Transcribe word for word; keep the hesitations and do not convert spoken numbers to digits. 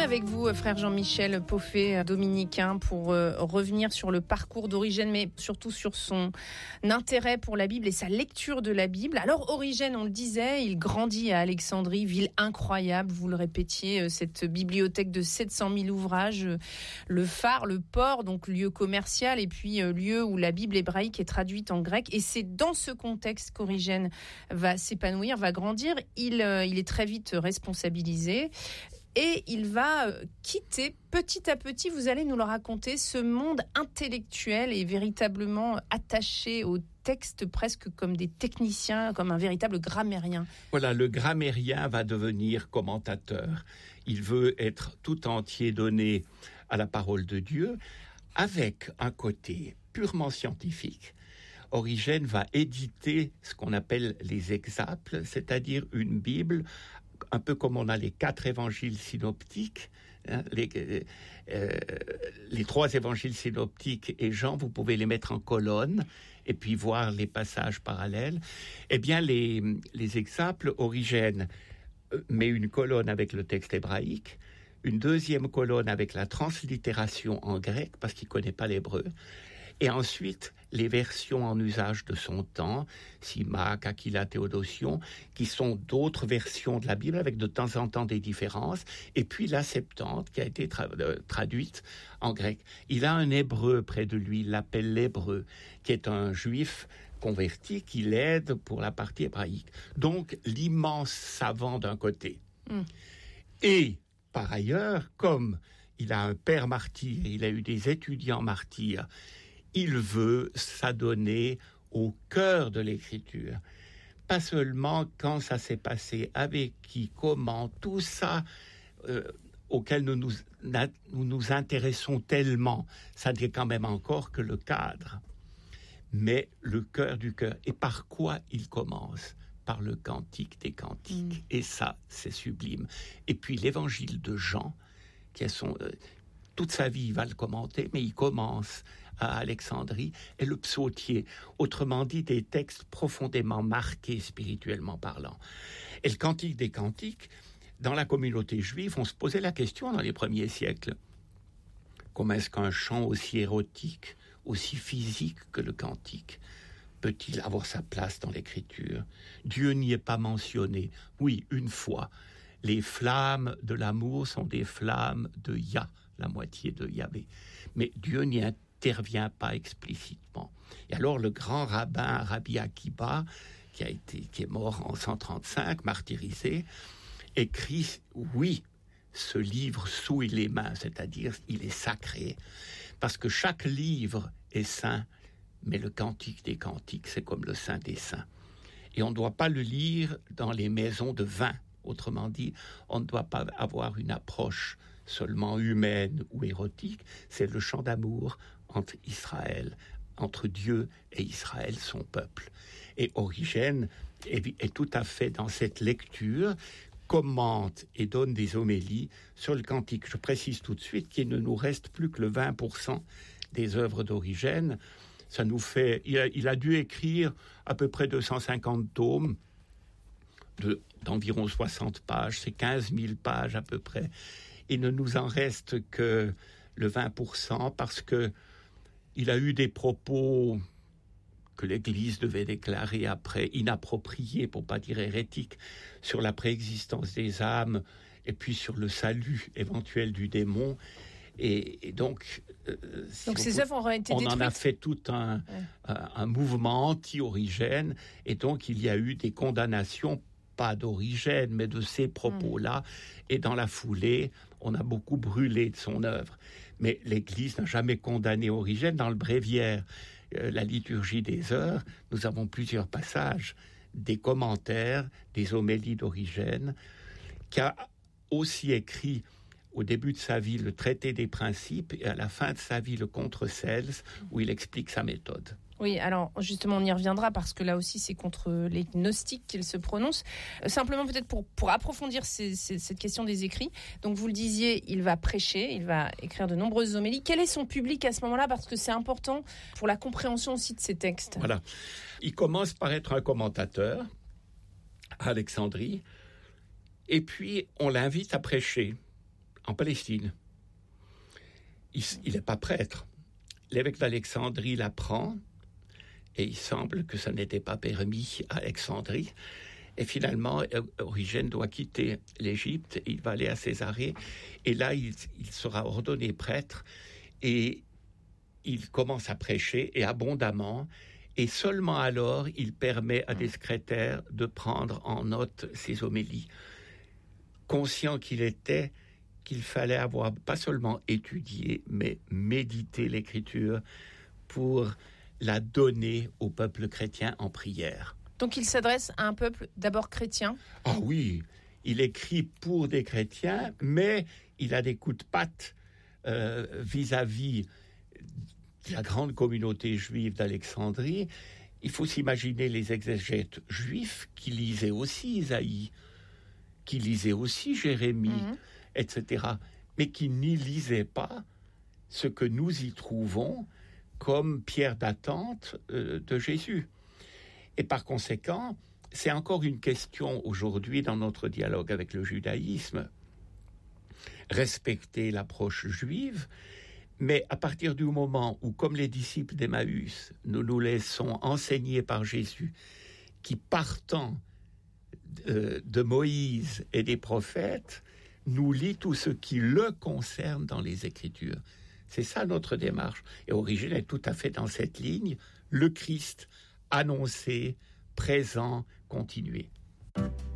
avec vous, frère Jean-Michel Poffet, dominicain, pour euh, revenir sur le parcours d'Origène, mais surtout sur son intérêt pour la Bible et sa lecture de la Bible. Alors, Origène, on le disait, il grandit à Alexandrie, ville incroyable, vous le répétiez, cette bibliothèque de sept cent mille ouvrages, le phare, le port, donc lieu commercial, et puis euh, lieu où la Bible hébraïque est traduite en grec. Et c'est dans ce contexte qu'Origène va s'épanouir, va grandir. Il, euh, il est très vite responsabilisé. Et il va quitter petit à petit, vous allez nous le raconter, ce monde intellectuel et véritablement attaché au texte, presque comme des techniciens, comme un véritable grammairien. Voilà, le grammairien va devenir commentateur. Il veut être tout entier donné à la parole de Dieu, avec un côté purement scientifique. Origène va éditer ce qu'on appelle les exaples, c'est-à-dire une Bible un peu comme on a les quatre évangiles synoptiques, hein, les, euh, les trois évangiles synoptiques et Jean, vous pouvez les mettre en colonne et puis voir les passages parallèles. Eh bien, les, les exaples, Origène met une colonne avec le texte hébraïque, une deuxième colonne avec la translittération en grec, parce qu'il ne connaît pas l'hébreu, et ensuite les versions en usage de son temps, Simak, Aquila, Théodotion, qui sont d'autres versions de la Bible avec de temps en temps des différences, et puis la Septante qui a été tra- euh, traduite en grec. Il a un hébreu près de lui, il l'appelle l'hébreu, qui est un juif converti qui l'aide pour la partie hébraïque. Donc l'immense savant d'un côté. Mm. Et par ailleurs, comme il a un père martyr, il a eu des étudiants martyrs, il veut s'adonner au cœur de l'écriture. Pas seulement quand ça s'est passé, avec qui, comment, tout ça euh, auquel nous nous, nous nous intéressons tellement, ça n'est quand même encore que le cadre. Mais le cœur du cœur. Et par quoi il commence ? Par le cantique des cantiques. Mmh. Et ça, c'est sublime. Et puis l'évangile de Jean, qui est son... Euh, toute sa vie, il va le commenter, mais il commence à Alexandrie, et le psautier, autrement dit, des textes profondément marqués spirituellement parlant. Et le cantique des cantiques, dans la communauté juive, on se posait la question dans les premiers siècles. Comment est-ce qu'un chant aussi érotique, aussi physique que le cantique, peut-il avoir sa place dans l'écriture ? Dieu n'y est pas mentionné. Oui, une fois. Les flammes de l'amour sont des flammes de Yah, la moitié de Yahvé. Mais Dieu n'y intervient pas explicitement. Et alors le grand rabbin Rabbi Akiba, qui a été, qui est mort en cent trente-cinq, martyrisé, écrit, oui, ce livre souille les mains, c'est-à-dire il est sacré, parce que chaque livre est saint, mais le cantique des cantiques, c'est comme le saint des saints. Et on ne doit pas le lire dans les maisons de vin. Autrement dit, on ne doit pas avoir une approche seulement humaine ou érotique, c'est le chant d'amour entre Israël, entre Dieu et Israël, son peuple. Et Origène est, est tout à fait dans cette lecture, commente et donne des homélies sur le cantique. Je précise tout de suite qu'il ne nous reste plus que le vingt pour cent des œuvres d'Origène. Ça nous fait, il a, il a dû écrire à peu près deux cent cinquante tomes, De, d'environ soixante pages, c'est quinze mille pages à peu près. Il ne nous en reste que le vingt pour cent parce que il a eu des propos que l'Église devait déclarer après inappropriés, pour pas dire hérétiques, sur la préexistence des âmes et puis sur le salut éventuel du démon. Et, et donc, euh, si donc ces œuvres auraient été on détruites. en a fait tout un, ouais. un, un mouvement anti-Origène, et donc il y a eu des condamnations, pas d'Origène, mais de ces propos-là. Mmh. Et dans la foulée, on a beaucoup brûlé de son œuvre. Mais l'Église n'a jamais condamné Origène. Dans le bréviaire, euh, la liturgie des heures, nous avons plusieurs passages, des commentaires, des homélies d'Origène, qui a aussi écrit au début de sa vie le traité des principes et à la fin de sa vie le contre Cels, où il explique sa méthode. Oui, alors justement on y reviendra parce que là aussi c'est contre les gnostiques qu'il se prononce. Euh, simplement peut-être pour, pour approfondir ces, ces, cette question des écrits, donc vous le disiez, il va prêcher, il va écrire de nombreuses homélies. Quel est son public à ce moment-là ? Parce que c'est important pour la compréhension aussi de ces textes. Voilà, il commence par être un commentateur à Alexandrie, et puis on l'invite à prêcher en Palestine. Il n'est pas prêtre. L'évêque d'Alexandrie l'apprend, et il semble que ça n'était pas permis à Alexandrie. Et finalement, Origène doit quitter l'Égypte, il va aller à Césarée, et là, il, il sera ordonné prêtre, et il commence à prêcher, et abondamment, et seulement alors, il permet à des secrétaires de prendre en note ses homélies, conscient qu'il était qu'il fallait avoir pas seulement étudié, mais médité l'Écriture pour la donner au peuple chrétien en prière. Donc il s'adresse à un peuple d'abord chrétien ? Ah oui, il écrit pour des chrétiens, mais il a des coups de patte euh, vis-à-vis de la grande communauté juive d'Alexandrie. Il faut s'imaginer les exégètes juifs qui lisaient aussi Isaïe, qui lisaient aussi Jérémie, mmh. et cetera, mais qui n'y lisaient pas ce que nous y trouvons comme pierre d'attente euh, de Jésus. Et par conséquent, c'est encore une question aujourd'hui dans notre dialogue avec le judaïsme. Respecter l'approche juive, mais à partir du moment où, comme les disciples d'Emmaüs, nous nous laissons enseigner par Jésus, qui partant de, de Moïse et des prophètes, nous lit tout ce qui le concerne dans les Écritures. C'est ça notre démarche. Et Origène est tout à fait dans cette ligne, le Christ annoncé, présent, continué.